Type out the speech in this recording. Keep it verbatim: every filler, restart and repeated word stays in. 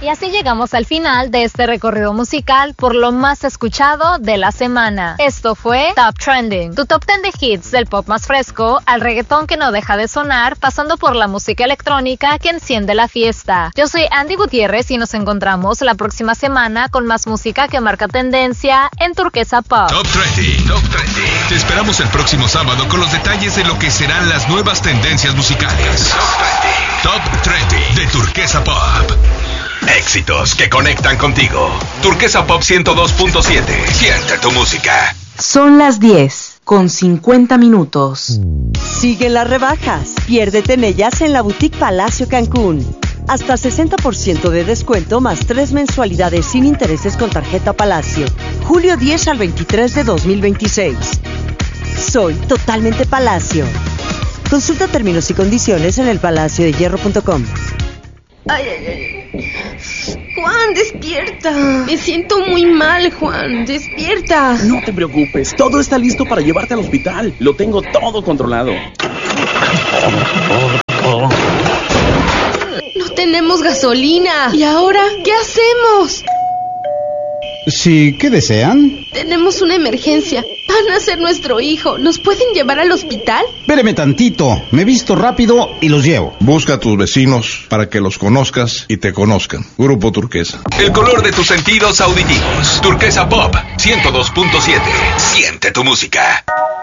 Y así llegamos al final de este recorrido musical por lo más escuchado de la semana. Esto fue Top Trending, tu top ten de hits del pop más fresco, al reggaetón que no deja de sonar, pasando por la música electrónica que enciende la fiesta. Yo soy Andy Gutiérrez y nos encontramos la próxima semana con más música que marca tendencia en Turquesa Pop. Top Trending, Top Trending. Te esperamos el próximo sábado con los detalles de lo que serán las nuevas tendencias musicales. Top Trending, Top Trending de Turquesa Pop. Éxitos que conectan contigo. Turquesa Pop ciento dos punto siete. Siente tu música. Son las diez con cincuenta minutos. Siguen las rebajas. Piérdete en ellas en la Boutique Palacio Cancún. Hasta sesenta por ciento de descuento más tres mensualidades sin intereses con tarjeta Palacio. Julio diez al veintitrés de dos mil veintiséis. Soy totalmente Palacio. Consulta términos y condiciones en el palacio de hierro punto com. Ay, ay, ay. Juan, despierta. Me siento muy mal, Juan. Despierta. No te preocupes. Todo está listo para llevarte al hospital. Lo tengo todo controlado. No tenemos gasolina. ¿Y ahora qué hacemos? Sí, ¿qué desean? Tenemos una emergencia. Van a ser nuestro hijo. ¿Nos pueden llevar al hospital? Espéreme tantito. Me visto rápido y los llevo. Busca a tus vecinos para que los conozcas y te conozcan. Grupo Turquesa. El color de tus sentidos auditivos. Turquesa Pop ciento dos punto siete. Siente tu música.